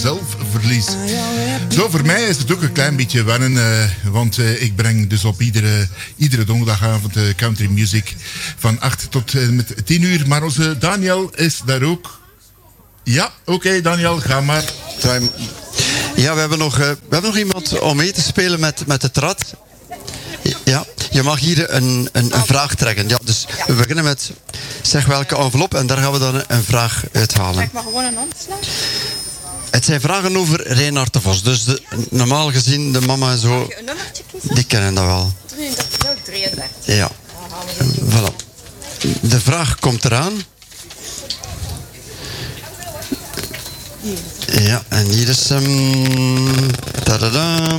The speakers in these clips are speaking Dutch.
Zelfverlies. Zo, voor mij is het ook een klein beetje wennen, want ik breng dus op iedere donderdagavond country music van 8 tot met 10 uur. Maar onze Daniel is daar ook. Ja, oké, Daniel, ga maar. Ja, we hebben nog iemand om mee te spelen met de trad. Ja, je mag hier een vraag trekken. Ja, dus we beginnen met zeg welke envelop en daar gaan we dan een vraag uithalen. Ik mag gewoon een hand slaan. Het zijn vragen over Reinhard de Vos. Dus normaal gezien, de mama en zo, Mag je een nummertje kiezen? die kennen dat wel. 33. Ja, voilà. De vraag komt eraan. Ja, en hier is hem. Tadada.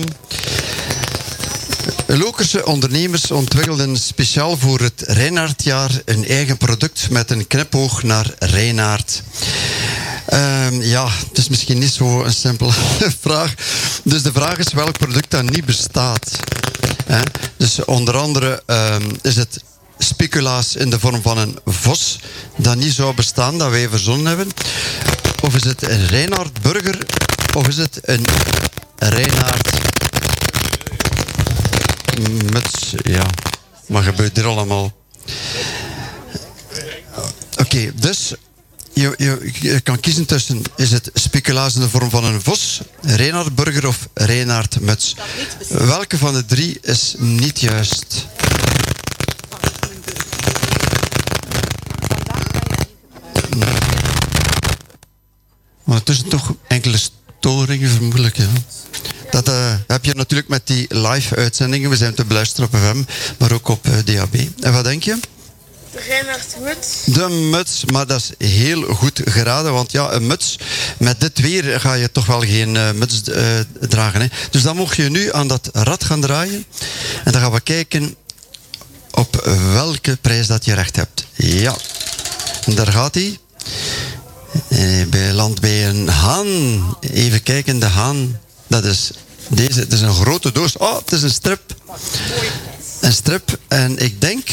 Lokerse ondernemers ontwikkelden speciaal voor het Reinhardjaar een eigen product met een knipoog naar Reinhard. Ja, het is misschien niet zo een simpele vraag. Dus de vraag is welk product dat niet bestaat. Dus onder andere is het speculaas in de vorm van een vos dat niet zou bestaan, dat wij verzonnen hebben. Of is het een Reinhard burger, of is het een Reinhard muts? Ja, wat gebeurt er allemaal? Oké, dus je kan kiezen tussen, is het speculaas in de vorm van een vos, Reinhard burger of Reinhard muts? Welke van de drie is niet juist? Ondertussen toch enkele storingen vermoedelijk, ja. Dat heb je natuurlijk met die live-uitzendingen. We zijn te beluisteren op FM, maar ook op DAB. En wat denk je? De Reinhard muts. De muts, maar dat is heel goed geraden. Want ja, een muts, met dit weer ga je toch wel geen muts dragen. Hè. Dus dan mocht je nu aan dat rad gaan draaien. En dan gaan we kijken op welke prijs dat je recht hebt. Ja, en daar gaat hij. Bij land bij een haan. Even kijken, de haan. Dat is deze. Het is een grote doos. Oh, het is een strip. Een strip. En ik denk...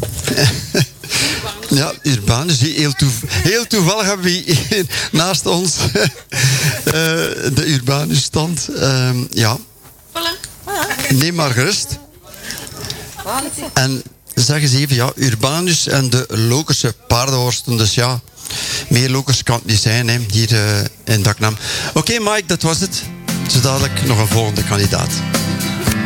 ja, Urbanus. Heel toevallig hebben we hier naast ons de Urbanus stand. Ja. Neem maar gerust. En zeg eens even, ja, Urbanus en de Lokerse paardenworsten. Dus ja, meer Lokers kan het niet zijn, hè, hier in Daknam. Oké, Mike, dat was het. Zo dadelijk nog een volgende kandidaat.